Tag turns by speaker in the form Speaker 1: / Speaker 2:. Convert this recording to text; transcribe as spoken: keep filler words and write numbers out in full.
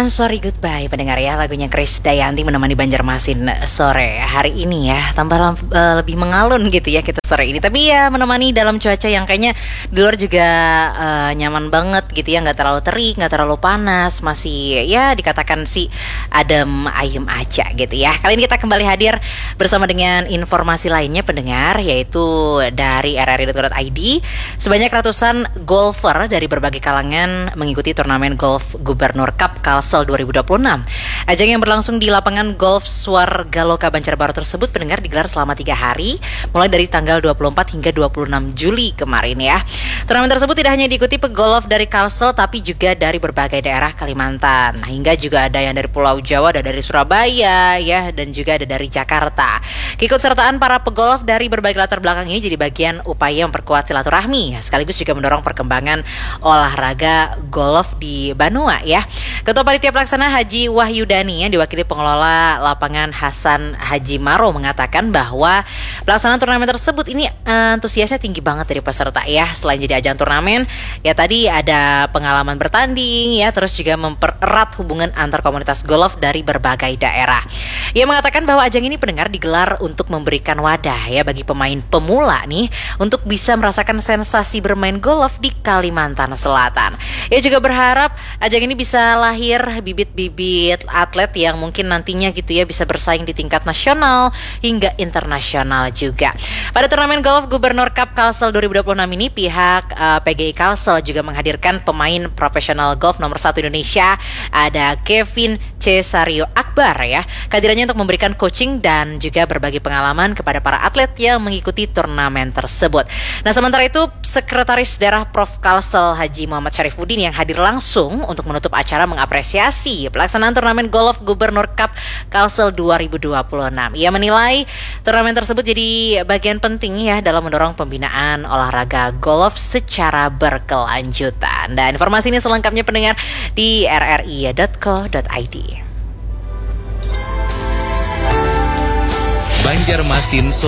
Speaker 1: I'm Sorry Goodbye, pendengar ya, lagunya Krisdayanti menemani Banjarmasin sore hari ini ya. Tambah lam- uh, lebih mengalun gitu ya kita sore ini. Tapi ya menemani dalam cuaca yang kayaknya di luar juga uh, nyaman banget gitu ya. Gak terlalu terik, gak terlalu panas. Masih ya dikatakan sih adem ayem aja gitu ya. Kali ini kita kembali hadir bersama dengan informasi lainnya pendengar, yaitu dari r r i dot co dot i d. Sebanyak ratusan golfer dari berbagai kalangan mengikuti turnamen golf Gubernur Cup Kalsel dua ribu dua puluh enam. Ajang yang berlangsung di lapangan golf Swargaloka Banjarbaru tersebut pendengar digelar selama tiga hari, mulai dari tanggal dua puluh empat hingga dua puluh enam Juli kemarin ya. Turnamen tersebut tidak hanya diikuti pegolf dari Kalsel, tapi juga dari berbagai daerah Kalimantan. Hingga juga ada yang dari Pulau Jawa, ada dari Surabaya ya, dan juga ada dari Jakarta. Keikutsertaan para pegolf dari berbagai latar belakang ini jadi bagian upaya memperkuat silaturahmi, sekaligus juga mendorong perkembangan olahraga golf di Banua ya. Ketua Panitia Pelaksana Haji Wahyudani yang diwakili pengelola lapangan Hasan Haji Maro mengatakan bahwa pelaksanaan turnamen tersebut ini antusiasnya tinggi banget dari peserta ya. Selain jadi ajang turnamen, ya tadi ada pengalaman bertanding ya, terus juga mempererat hubungan antar komunitas golf dari berbagai daerah. Ia mengatakan bahwa ajang ini pendengar digelar untuk memberikan wadah ya bagi pemain pemula nih untuk bisa merasakan sensasi bermain golf di Kalimantan Selatan. Ia juga berharap ajang ini bisa lahir bibit-bibit atlet yang mungkin nantinya gitu ya bisa bersaing di tingkat nasional hingga internasional juga. Pada turnamen golf Gubernur Cup Kalsel dua ribu dua puluh enam ini pihak uh, P G I Kalsel juga menghadirkan pemain profesional golf nomor satu Indonesia, ada Kevin Cesario Akbar ya. Kehadirannya untuk memberikan coaching dan juga berbagi pengalaman kepada para atlet yang mengikuti turnamen tersebut. Nah, sementara itu Sekretaris Daerah Prof Kalsel Haji Muhammad Syarifuddin yang hadir langsung untuk menutup acara mengapresiasi pelaksanaan turnamen golf Gubernur Cup Kalsel dua ribu dua puluh enam. Ia menilai turnamen tersebut jadi bagian penting ya dalam mendorong pembinaan olahraga golf secara berkelanjutan. Dan informasi ini selengkapnya pendengar di r r i dot co dot i d.
Speaker 2: Banjarmasin